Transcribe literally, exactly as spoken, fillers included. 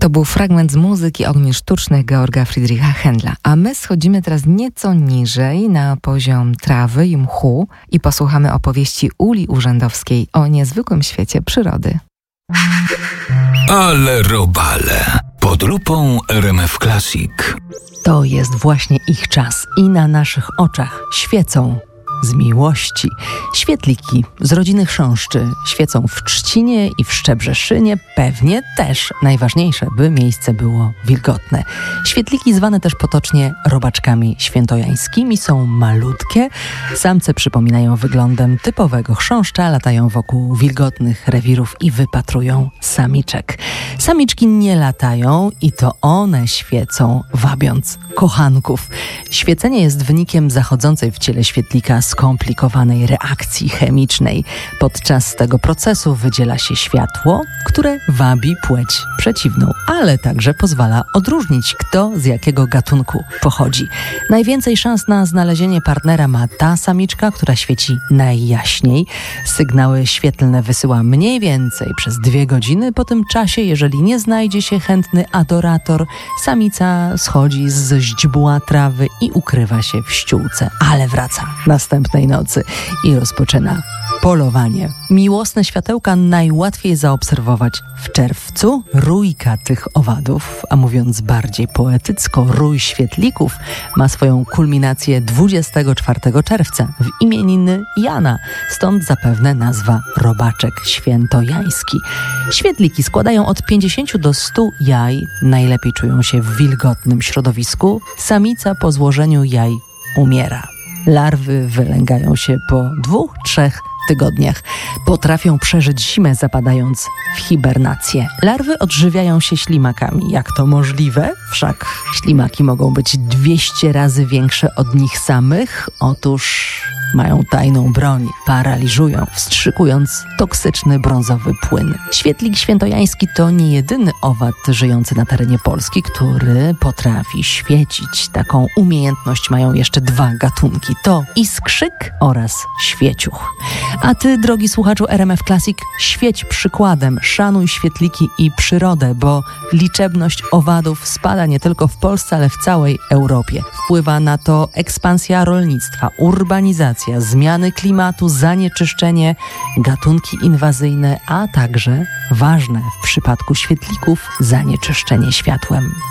To był fragment z muzyki Ogni Sztucznych Georga Friedricha Händla, a my schodzimy teraz nieco niżej na poziom trawy i mchu i posłuchamy opowieści Uli Urzędowskiej o niezwykłym świecie przyrody. Ale robale. Pod lupą R M F Classic. To jest właśnie ich czas i na naszych oczach świecą z miłości świetliki z rodziny chrząszczy. Świecą w Trzcinie i w Szczebrzeszynie, pewnie też najważniejsze, by miejsce było wilgotne. Świetliki zwane też potocznie robaczkami świętojańskimi są malutkie. Samce przypominają wyglądem typowego chrząszcza, latają wokół wilgotnych rewirów i wypatrują samiczek. Samiczki nie latają i to one świecą, wabiąc kochanków. Świecenie jest wynikiem zachodzącej w ciele świetlika skomplikowanej reakcji chemicznej. Podczas tego procesu wydziela się światło, które wabi płeć przeciwną, ale także pozwala odróżnić, kto z jakiego gatunku pochodzi. Najwięcej szans na znalezienie partnera ma ta samiczka, która świeci najjaśniej. Sygnały świetlne wysyła mniej więcej przez dwie godziny. Po tym czasie, jeżeli nie znajdzie się chętny adorator, samica schodzi z źdźbła trawy i ukrywa się w ściółce, ale wraca następnej nocy i rozpoczyna polowanie. Miłosne światełka najłatwiej zaobserwować w czerwcu. Rójka tych owadów, a mówiąc bardziej poetycko, rój świetlików ma swoją kulminację dwudziestego czwartego czerwca w imieniny Jana. Stąd zapewne nazwa robaczek świętojański. Świetliki składają od pięćdziesięciu do stu jaj. Najlepiej czują się w wilgotnym środowisku. Samica po złożeniu jaj umiera. Larwy wylęgają się po dwóch, trzech tygodniach. Potrafią przeżyć zimę, zapadając w hibernację. Larwy odżywiają się ślimakami. Jak to możliwe? Wszak ślimaki mogą być dwieście razy większe od nich samych. Otóż mają tajną broń. Paraliżują, wstrzykując toksyczny brązowy płyn. Świetlik świętojański to nie jedyny owad żyjący na terenie Polski, który potrafi świecić. Taką umiejętność mają jeszcze dwa gatunki. To iskrzyk oraz świeciuch. A ty, drogi słuchaczu R M F Classic, świeć przykładem. Szanuj świetliki i przyrodę, bo liczebność owadów spada nie tylko w Polsce, ale w całej Europie. Wpływa na to ekspansja rolnictwa, urbanizacja, zmiany klimatu, zanieczyszczenie, gatunki inwazyjne, a także, ważne w przypadku świetlików, zanieczyszczenie światłem.